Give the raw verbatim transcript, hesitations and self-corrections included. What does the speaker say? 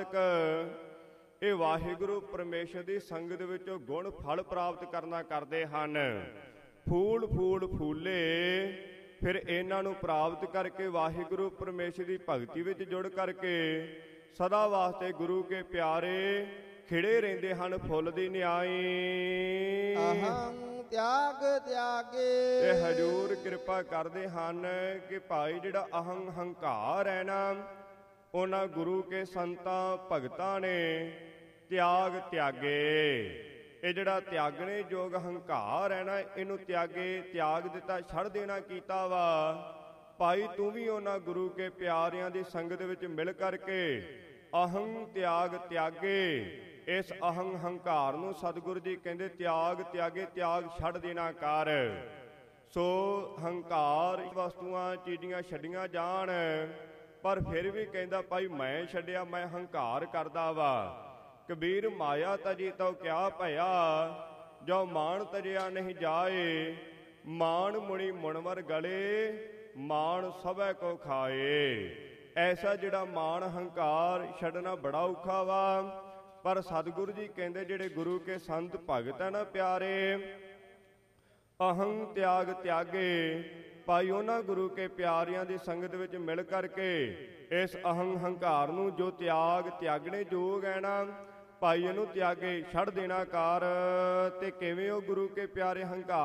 ਇਹ ਵਾਹਿਗੁਰੂ ਪਰਮੇਸ਼ਰ ਦੀ ਸੰਗਤ ਵਿੱਚੋਂ ਗੁਣ ਫਲ ਪ੍ਰਾਪਤ ਕਰਨਾ ਕਰਦੇ ਹਨ। ਫੂਲ ਫੂਲ ਫੂਲੇ, ਫਿਰ ਇਹਨਾਂ ਨੂੰ ਪ੍ਰਾਪਤ ਕਰਕੇ ਵਾਹਿਗੁਰੂ ਪਰਮੇਸ਼ਰ ਦੀ ਭਗਤੀ ਵਿੱਚ ਜੁੜ ਕਰਕੇ ਸਦਾ ਵਾਸਤੇ ਗੁਰੂ ਕੇ ਪਿਆਰੇ ਖਿੜੇ ਰਹਿੰਦੇ ਹਨ ਫੁੱਲ ਦੀ ਨਿਆਈ। ਅਹੰ ਤਿਆਗ ਤਿਆਗੇ, ਇਹ ਹਜੂਰ ਕਿਰਪਾ ਕਰਦੇ ਹਨ ਕਿ ਭਾਈ ਜਿਹੜਾ ਅਹੰ ਹੰਕਾਰ ਹੈ ਨਾ, ਉਹਨਾਂ ਗੁਰੂ ਕੇ ਸੰਤਾਂ ਭਗਤਾਂ ਨੇ ਤਿਆਗ ਤਿਆਗੇ। ਇਹ ਜਿਹੜਾ ਤਿਆਗਣੇ ਯੋਗ ਹੰਕਾਰ ਹੈ ਨਾ, ਇਹਨੂੰ ਤਿਆਗੇ, ਤਿਆਗ ਦਿੱਤਾ, ਛੱਡ ਦੇਣਾ ਕੀਤਾ ਵਾ। ਭਾਈ ਤੂੰ ਵੀ ਉਹਨਾਂ ਗੁਰੂ ਕੇ ਪਿਆਰਿਆਂ ਦੀ ਸੰਗਤ ਵਿੱਚ ਮਿਲ ਕਰਕੇ ਅਹੰ ਤਿਆਗ ਤਿਆਗੇ। ਇਸ ਅਹੰ ਹੰਕਾਰ ਨੂੰ ਸਤਿਗੁਰੂ ਜੀ ਕਹਿੰਦੇ ਤਿਆਗ ਤਿਆਗੇ, ਤਿਆਗ ਛੱਡ ਦੇਣਾ ਕਰ। ਸੋ ਹੰਕਾਰ ਵਸਤੂਆਂ ਚੀਜ਼ਾਂ ਛੱਡੀਆਂ ਜਾਣ, ਪਰ ਫਿਰ ਵੀ ਕਹਿੰਦਾ ਭਾਈ ਮੈਂ ਛੱਡਿਆ, ਮੈਂ ਹੰਕਾਰ ਕਰਦਾ ਵਾ। ਕਬੀਰ ਮਾਇਆ ਤਜੀ ਤਉ ਕਿਆ ਭਇਆ, ਜੋ ਮਾਣ ਤਜਿਆ ਨਹੀਂ ਜਾਏ। ਮਾਣ ਮੁਣੀ ਮੁਣਵਰ ਗਲੇ, ਮਾਣ ਸਭੈ ਕੋ ਖਾਏ। ਐਸਾ ਜਿਹੜਾ ਮਾਣ ਹੰਕਾਰ ਛੱਡਣਾ ਬੜਾ ਔਖਾ ਵਾ, ਪਰ ਸਤਿਗੁਰੂ ਜੀ ਕਹਿੰਦੇ ਜਿਹੜੇ ਗੁਰੂ ਕੇ ਸੰਤ ਭਗਤ ਹੈ ਨਾ ਪਿਆਰੇ, ਅਹੰ ਤਿਆਗ ਤਿਆਗੇ। ਭਾਈ ਉਹਨਾਂ ਗੁਰੂ ਕੇ ਪਿਆਰਿਆਂ ਦੀ ਸੰਗਤ ਵਿੱਚ ਮਿਲ ਕਰਕੇ ਇਸ ਅਹੰ ਹੰਕਾਰ ਨੂੰ ਜੋ ਤਿਆਗ ਤਿਆਗਣੇ ਯੋਗ ਹੈ ਨਾ, ਭਾਈ ਇਹਨੂੰ ਤਿਆਗੇ, ਛੱਡ ਦੇਣਾ ਕਾਰ। ਤੇ ਕਿਵੇਂ ਉਹ ਗੁਰੂ ਕੇ ਪਿਆਰੇ ਹੰਕਾਰ